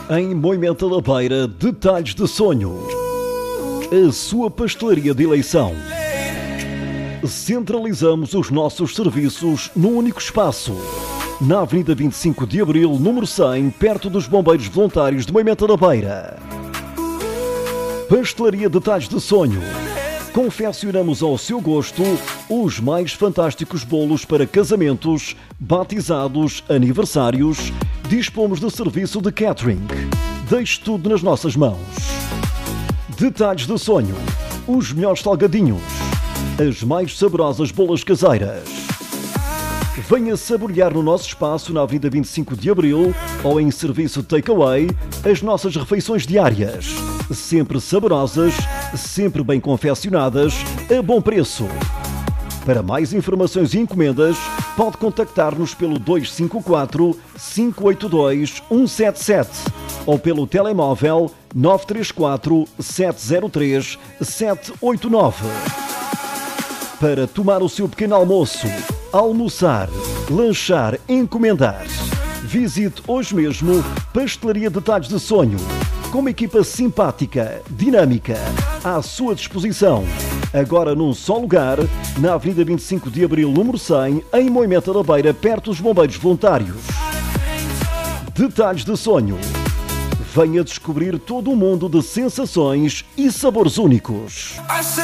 Em Moimenta da Beira, detalhes de sonho. A sua pastelaria de eleição. Centralizamos os nossos serviços num único espaço. Na Avenida 25 de Abril, número 100, perto dos Bombeiros Voluntários de Moimenta da Beira. Pastelaria Detalhes de Sonho. Confeccionamos ao seu gosto os mais fantásticos bolos para casamentos, batizados, aniversários. Dispomos de serviço de catering. Deixe tudo nas nossas mãos. Detalhes de Sonho. Os melhores salgadinhos. As mais saborosas bolas caseiras. Venha saborear no nosso espaço na Avenida 25 de Abril ou em serviço takeaway as nossas refeições diárias. Sempre saborosas, sempre bem confeccionadas, a bom preço. Para mais informações e encomendas, pode contactar-nos pelo 254 582 177 ou pelo telemóvel 934 703 789. Para tomar o seu pequeno almoço, almoçar, lanchar, encomendar. Visite hoje mesmo Pastelaria Detalhes de Sonho, com uma equipa simpática, dinâmica, à sua disposição. Agora num só lugar, na Avenida 25 de Abril, número 100, em Moimenta da Beira, perto dos Bombeiros Voluntários. Detalhes de Sonho. Venha descobrir todo um mundo de sensações e sabores únicos.